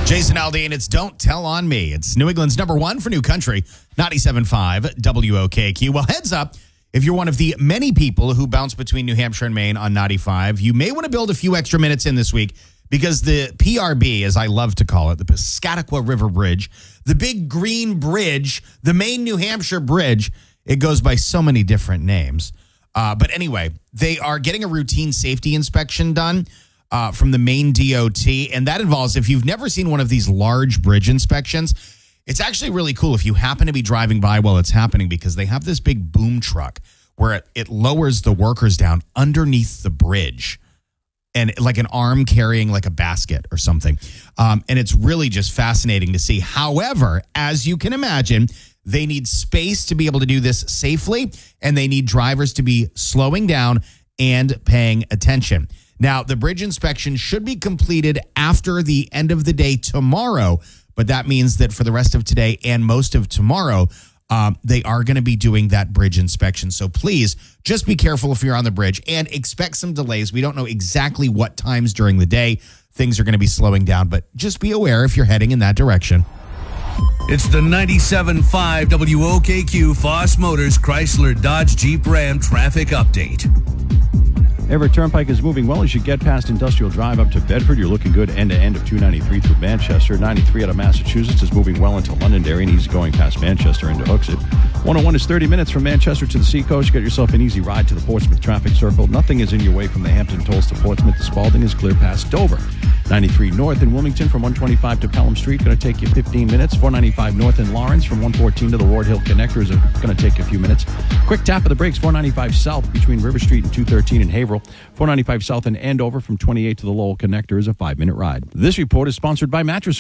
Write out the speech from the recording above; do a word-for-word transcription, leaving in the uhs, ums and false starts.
Jason Aldean, it's Don't Tell on Me. It's New England's number one for new country, ninety-seven point five W O K Q. Well, heads up, if you're one of the many people who bounce between New Hampshire and Maine on ninety-five, you may want to build a few extra minutes in this week because the P R B, as I love to call it, the Piscataqua River Bridge, the big green bridge, the Maine New Hampshire bridge, it goes by so many different names. Uh, but anyway, they are getting a routine safety inspection done Uh, from the Maine D O T, and that involves, if you've never seen one of these large bridge inspections, it's actually really cool if you happen to be driving by while it's happening, because they have this big boom truck where it, it lowers the workers down underneath the bridge, and like an arm carrying like a basket or something. Um, and it's really just fascinating to see. However, as you can imagine, they need space to be able to do this safely, and they need drivers to be slowing down and paying attention. Now, the bridge inspection should be completed after the end of the day tomorrow, but that means that for the rest of today and most of tomorrow, um, they are going to be doing that bridge inspection. So please just be careful if you're on the bridge and expect some delays. We don't know exactly what times during the day things are going to be slowing down, but just be aware if you're heading in that direction. It's the ninety-seven point five W O K Q Foss Motors Chrysler Dodge Jeep Ram traffic update. Everett Turnpike is moving well as you get past Industrial Drive up to Bedford. You're looking good end-to-end of two ninety-three through Manchester. ninety-three out of Massachusetts is moving well into Londonderry and easy going past Manchester into Hooksett. one oh one is thirty minutes from Manchester to the Seacoast. You got yourself an easy ride to the Portsmouth traffic circle. Nothing is in your way from the Hampton Tolls to Portsmouth. The Spalding is clear past Dover. ninety-three north in Wilmington from one twenty-five to Pelham Street, going to take you fifteen minutes. four ninety-five north in Lawrence from one fourteen to the Ward Hill Connector is going to take you a few minutes. Quick tap of the brakes, four ninety-five south between River Street and two thirteen in Haverhill. four ninety-five south in Andover from twenty-eight to the Lowell Connector is a five-minute ride. This report is sponsored by Mattress